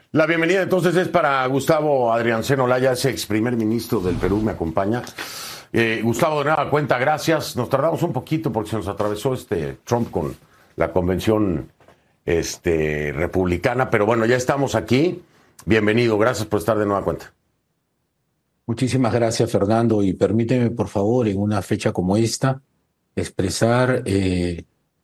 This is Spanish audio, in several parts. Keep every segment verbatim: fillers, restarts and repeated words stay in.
La bienvenida entonces es para Gustavo Adrianceno Olaya, es ex primer ministro del Perú, me acompaña. Eh, Gustavo, de nueva cuenta, gracias. Nos tardamos un poquito porque se nos atravesó este Trump con la convención este, republicana, pero bueno, ya estamos aquí. Bienvenido, gracias por estar de nueva cuenta. Muchísimas gracias, Fernando, y permíteme, por favor, en una fecha como esta, expresar eh,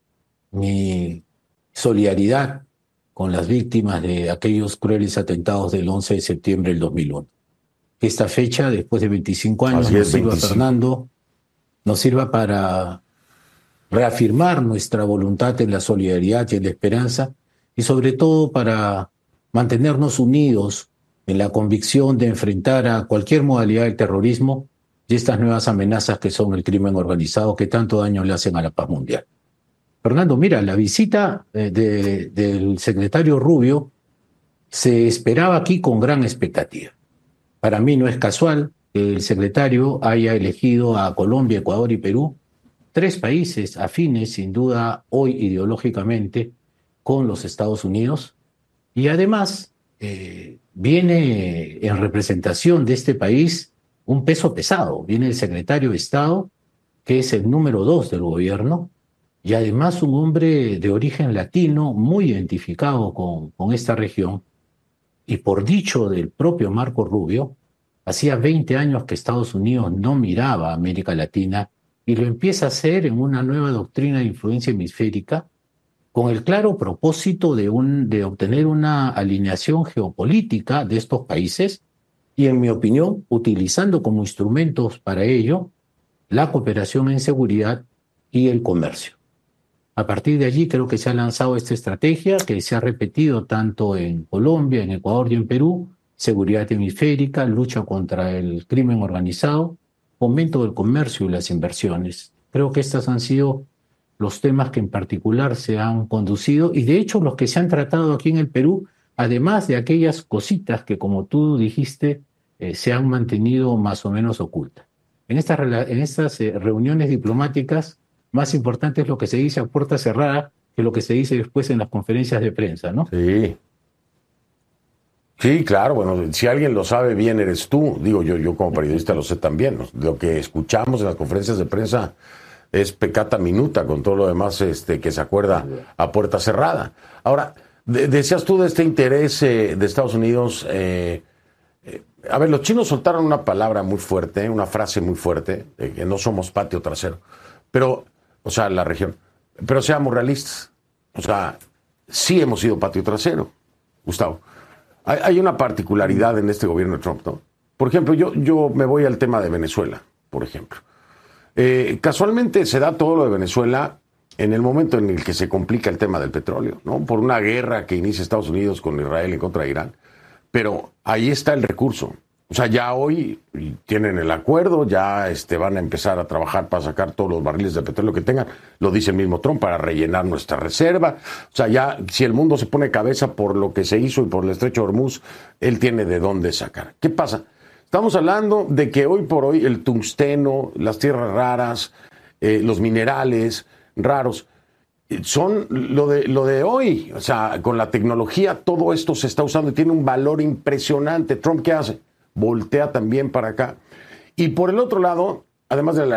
mi solidaridad con las víctimas de aquellos crueles atentados del once de septiembre del dos mil uno. Que esta fecha, después de veinticinco años, Así nos es, sirva, veinticinco. Fernando, nos sirva para reafirmar nuestra voluntad en la solidaridad y en la esperanza, y sobre todo para mantenernos unidos en la convicción de enfrentar a cualquier modalidad del terrorismo y estas nuevas amenazas que son el crimen organizado que tanto daño le hacen a la paz mundial. Fernando, mira, la visita eh, de, del secretario Rubio se esperaba aquí con gran expectativa. Para mí no es casual que el secretario haya elegido a Colombia, Ecuador y Perú, tres países afines, sin duda, hoy ideológicamente, con los Estados Unidos, y además eh, viene en representación de este país un peso pesado. Viene el secretario de Estado, que es el número dos del gobierno, y además un hombre de origen latino muy identificado con, con esta región, y por dicho del propio Marco Rubio, hacía veinte años que Estados Unidos no miraba a América Latina y lo empieza a hacer en una nueva doctrina de influencia hemisférica con el claro propósito de, un, de obtener una alineación geopolítica de estos países y, en mi opinión, utilizando como instrumentos para ello la cooperación en seguridad y el comercio. A partir de allí creo que se ha lanzado esta estrategia que se ha repetido tanto en Colombia, en Ecuador y en Perú: seguridad hemisférica, lucha contra el crimen organizado, fomento del comercio y las inversiones. Creo que estos han sido los temas que en particular se han conducido y de hecho los que se han tratado aquí en el Perú, además de aquellas cositas que, como tú dijiste, eh, se han mantenido más o menos ocultas. En estas, en estas eh, reuniones diplomáticas, más importante es lo que se dice a puerta cerrada que lo que se dice después en las conferencias de prensa, ¿no? Sí. Sí, claro, bueno, si alguien lo sabe bien eres tú. Digo, yo, yo como periodista lo sé también. Lo que escuchamos en las conferencias de prensa es peccata minuta con todo lo demás este, que se acuerda a puerta cerrada. Ahora, de, decías tú de este interés eh, de Estados Unidos. Eh, eh, a ver, los chinos soltaron una palabra muy fuerte, una frase muy fuerte, eh, que no somos patio trasero. Pero, o sea, la región. Pero seamos realistas. O sea, sí hemos sido patio trasero, Gustavo. Hay, hay una particularidad en este gobierno de Trump, ¿no? Por ejemplo, yo, yo me voy al tema de Venezuela, por ejemplo. Eh, casualmente se da todo lo de Venezuela en el momento en el que se complica el tema del petróleo, ¿no? Por una guerra que inicia Estados Unidos con Israel en contra de Irán. Pero ahí está el recurso. O sea, ya hoy tienen el acuerdo, ya este, van a empezar a trabajar para sacar todos los barriles de petróleo que tengan, lo dice el mismo Trump, para rellenar nuestra reserva. O sea, ya si el mundo se pone cabeza por lo que se hizo y por el estrecho de Hormuz, él tiene de dónde sacar. ¿Qué pasa? Estamos hablando de que hoy por hoy el tungsteno, las tierras raras, eh, los minerales raros, son lo de, lo de hoy. O sea, con la tecnología todo esto se está usando y tiene un valor impresionante. ¿Trump qué hace? Voltea también para acá. Y por el otro lado, además de la